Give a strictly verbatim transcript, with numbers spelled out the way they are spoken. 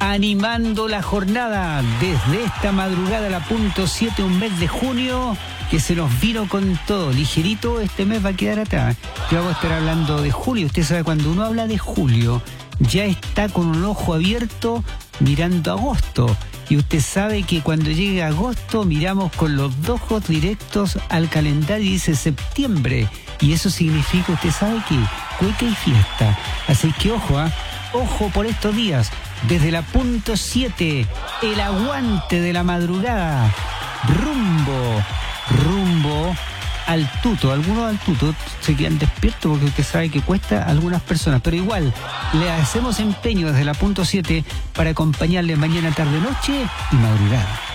animando la jornada desde esta madrugada, la punto siete, un mes de junio que se nos vino con todo. Ligerito, este mes va a quedar atrás. Yo voy a estar hablando de julio. Usted sabe, cuando uno habla de julio, ya está con un ojo abierto mirando agosto. Y usted sabe que cuando llegue agosto miramos con los dos ojos directos al calendario y dice septiembre. Y eso significa, usted sabe que cueca y fiesta. Así que ojo, ¿eh? Ojo por estos días. Desde la punto siete, el aguante de la madrugada. Rumbo, rumbo al tuto. Algunos al tuto se quedan despiertos porque usted sabe que cuesta a algunas personas. Pero igual, le hacemos empeño desde la punto siete para acompañarle mañana, tarde, noche y madrugada.